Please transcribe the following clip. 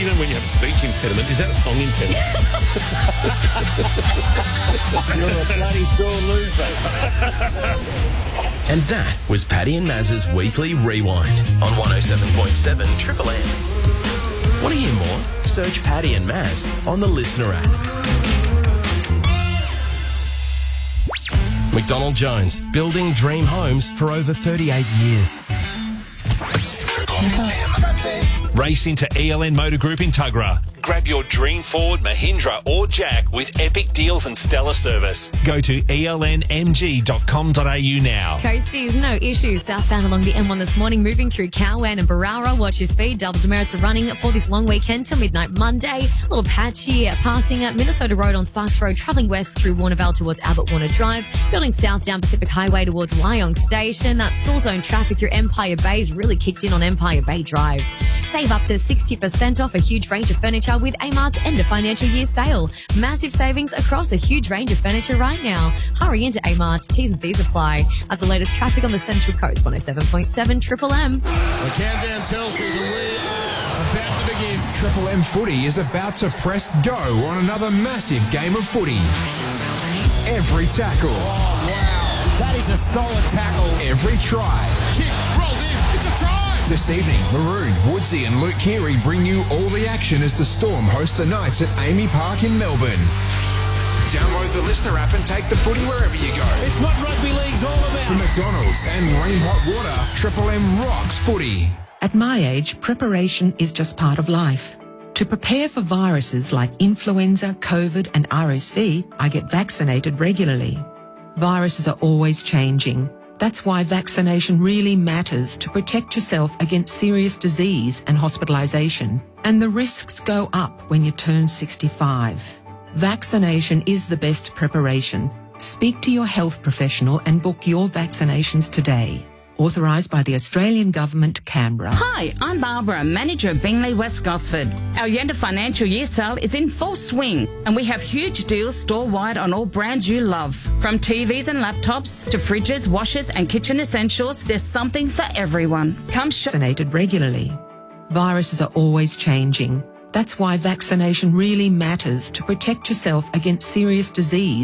You know when you have a speech impediment, is that a song impediment? You're a bloody sore loser. And that was Paddy and Maz's Weekly Rewind on 107.7 Triple M. Want to hear more? Search Paddy and Maz on the Listener app. McDonald Jones, building dream homes for over 38 years. Triple M. Race into ELN Motor Group in Tuggerah. Grab your dream Ford, Mahindra or Jack with epic deals and stellar service. Go to elnmg.com.au now. Coasties, no issues. Southbound along the M1 this morning, moving through Cowan and Barara. Watch your speed. Double demerits are running for this long weekend till midnight Monday. A little patchy passing Minnesota Road on Sparks Road, travelling west through Warnervale towards Albert Warner Drive. Building south down Pacific Highway towards Wyong Station. That school zone traffic through Empire Bay's really kicked in on Empire Bay Drive. Save up to 60% off a huge range of furniture with Amart's end of financial year sale. Massive savings across a huge range of furniture right now. Hurry into Amart. T's and C's apply. That's the latest traffic on the Central Coast. 107.7 Triple M. The countdown tells you that we are about to begin. Triple M Footy is about to press go on another massive game of footy. Every tackle. Oh, wow. That is a solid tackle. Every try. Kick, rolled in. It's a try. This evening, Maroon, Woodsy and Luke Keary bring you all the action as the Storm host the Knights at Amy Park in Melbourne. Download the Listener app and take the footy wherever you go. It's what rugby league's all about. For McDonald's and Green Hot Water, Triple M rocks footy. At my age, preparation is just part of life. To prepare for viruses like influenza, COVID and RSV, I get vaccinated regularly. Viruses are always changing. That's why vaccination really matters to protect yourself against serious disease and hospitalisation. And the risks go up when you turn 65. Vaccination is the best preparation. Speak to your health professional and book your vaccinations today. Authorised by the Australian Government, Canberra. Hi, I'm Barbara, manager of Bingley West Gosford. Our end of financial year sale is in full swing and we have huge deals store-wide on all brands you love. From TVs and laptops to fridges, washers and kitchen essentials, there's something for everyone. Come vaccinated regularly. Viruses are always changing. That's why vaccination really matters to protect yourself against serious disease